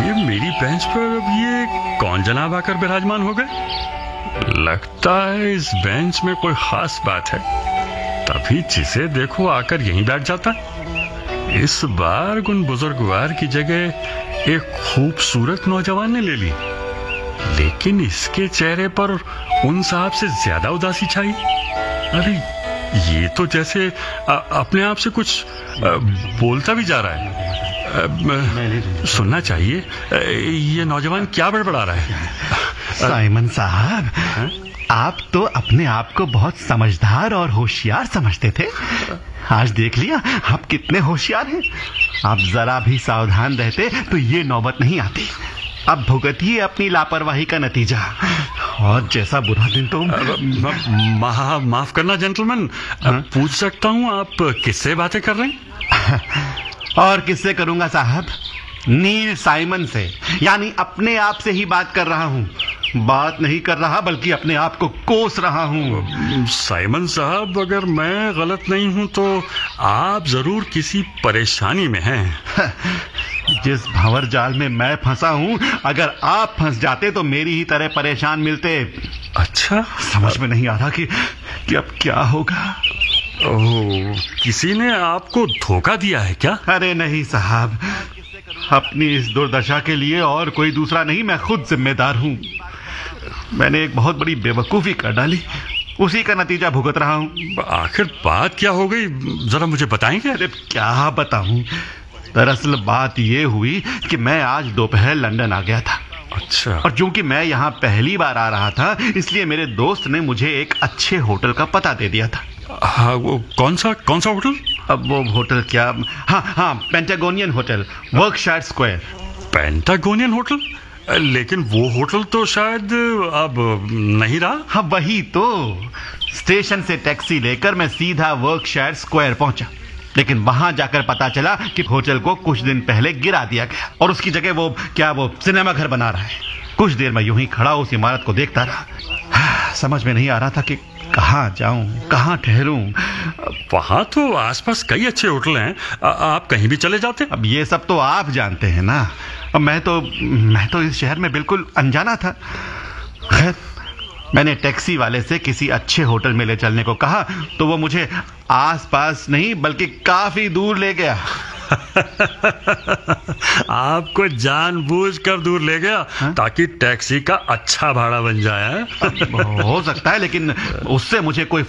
आखिर मेरी बेंच पर अब ये कौन जनाब आकर विराजमान हो गए? लगता है इस बेंच में कोई खास बात है, तभी जिसे देखो आकर यहीं बैठ जाता। इस बार उन बुजुर्गवार की जगह एक खूबसूरत नौजवान ने ले ली, लेकिन इसके चेहरे पर उन साहब से ज्यादा उदासी छाई। अरे ये तो जैसे अपने आप से कुछ बोलता भी जा रहा है। सुनना चाहिए, ये नौजवान क्या बड़बड़ा रहा है? साइमन साहब, आप तो अपने आप को बहुत समझदार और होशियार समझते थे। आज देख लिया आप कितने होशियार हैं। आप जरा भी सावधान रहते तो ये नौबत नहीं आती। अब भुगतिए अपनी लापरवाही का नतीजा। और जैसा बुरा दिन तो माफ करना जेंटलमैन, पूछ सकता हूँ आप किससे बातें कर रहे हैं? और किससे करूंगा साहब? नील साइमन से, यानी अपने आप से ही बात कर रहा हूँ। बात नहीं कर रहा बल्कि अपने आप को कोस रहा हूँ। साइमन साहब, अगर मैं गलत नहीं हूँ तो आप जरूर किसी परेशानी में हैं। जिस भंवर जाल में मैं फंसा हूँ, अगर आप फंस जाते तो मेरी ही तरह परेशान मिलते। अच्छा, समझ में नहीं आ रहा कि अब क्या होगा। ओह, किसी ने आपको धोखा दिया है क्या? अरे नहीं साहब, अपनी इस दुर्दशा के लिए और कोई दूसरा नहीं, मैं खुद जिम्मेदार हूँ। मैंने एक बहुत बड़ी बेवकूफी कर डाली, उसी का नतीजा भुगत रहा हूँ। आखिर बात क्या हो गई, जरा मुझे बताएंगे? अरे क्या बताऊं, दरअसल बात ये हुई कि मैं आज दोपहर लंदन आ गया था। अच्छा। और चूंकि मैं यहाँ पहली बार आ रहा था, इसलिए मेरे दोस्त ने मुझे एक अच्छे होटल का पता दे दिया था। हाँ, वो कौन सा होटल? अब वो होटल क्या, हाँ, Patagonian hotel, Berkshire square. Patagonian hotel? लेकिन वो होटल तो शायद अब नहीं रहा। हाँ वही तो। स्टेशन से टैक्सी लेकर मैं सीधा वर्कशायर स्क्वायर पहुंचा, लेकिन वहां जाकर पता चला कि होटल को कुछ दिन पहले गिरा दिया गया और उसकी जगह वो सिनेमा घर बना रहा है। कुछ देर मैं यूं ही खड़ा उस इमारत को देखता रहा। समझ में नहीं आ रहा था कि कहाँ जाऊं, कहाँ ठहरूं। वहां तो आसपास कई अच्छे होटल हैं, आप कहीं भी चले जाते। अब ये सब तो आप जानते हैं ना। अब मैं तो इस शहर में बिल्कुल अनजाना था। खैर, मैंने टैक्सी वाले से किसी अच्छे होटल में ले चलने को कहा तो वो मुझे आसपास नहीं बल्कि काफी दूर ले गया। आपको जानबूझकर दूर ले गया ताकि टैक्सी का अच्छा भाड़ा बन जाए। हो सकता है, लेकिन उससे मुझे कोई